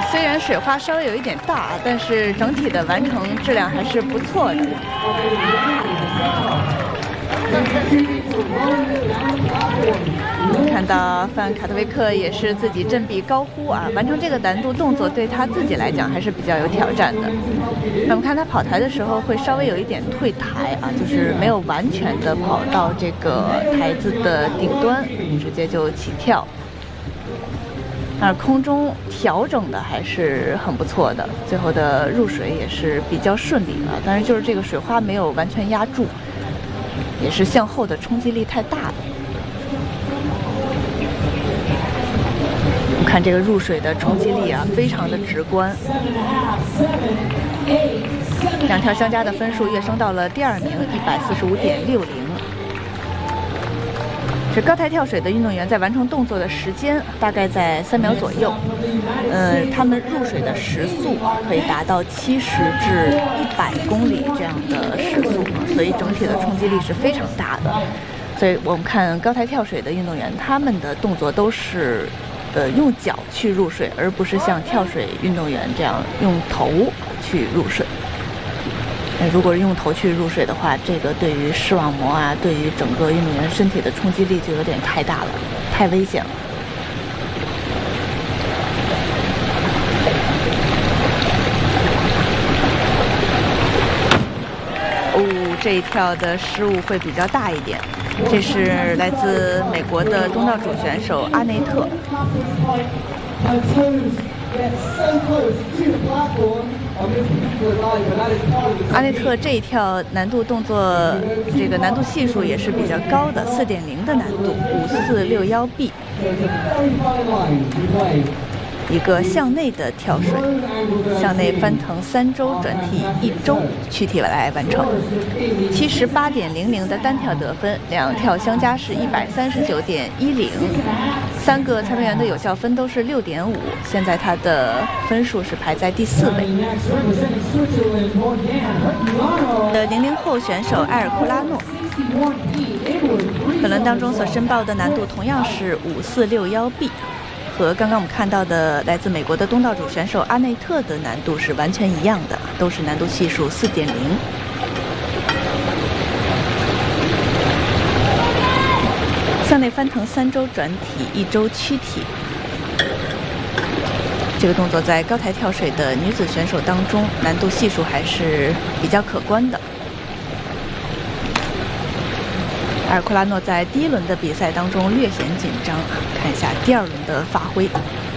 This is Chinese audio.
虽然水花稍微有一点大，但是整体的完成质量还是不错的。看到范卡特维克也是自己振臂高呼啊，完成这个难度动作对他自己来讲还是比较有挑战的。那么看他跑台的时候会稍微有一点退台啊，就是没有完全的跑到这个台子的顶端，直接就起跳。但是空中调整的还是很不错的，最后的入水也是比较顺利啊。但是就是这个水花没有完全压住，也是向后的冲击力太大了。我们看这个入水的冲击力啊，非常的直观。两跳相加的分数跃升到了第2名，145.60。这高台跳水的运动员在完成动作的时间大概在3秒左右，他们入水的时速可以达到70至100公里这样的时速，所以整体的冲击力是非常大的。所以我们看高台跳水的运动员，他们的动作都是用脚去入水，而不是像跳水运动员这样用头去入水。如果是用头去入水的话，这个对于视网膜啊，对于整个运动员身体的冲击力就有点太大了，太危险了。这一跳的失误会比较大一点。这是来自美国的东道主选手阿内特。阿内特这一跳难度动作，这个难度系数也是比较高的，4.0的难度，5461B。一个向内的跳水，向内翻腾3周，转体1周，躯体来完成。78.00的单跳得分，两跳相加是139.10。3个参赛员的有效分都是6.5，现在他的分数是排在第4位。00后选手埃尔库拉诺，本轮当中所申报的难度同样是5461B。和刚刚我们看到的来自美国的东道主选手阿内特的难度是完全一样的，都是难度系数4.0。向内翻腾3周，转体1周，躯体。这个动作在高台跳水的女子选手当中，难度系数还是比较可观的。埃尔库拉诺在第1轮的比赛当中略显紧张，看一下第2轮的发挥。